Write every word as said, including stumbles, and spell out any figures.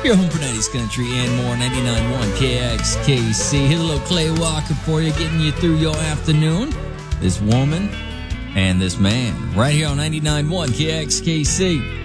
Your home for nineties country and more. ninety-nine point one K X K C. Here's a little Clay Walker for you, getting you through your afternoon. This woman and this man, right here on ninety-nine point one K X K C.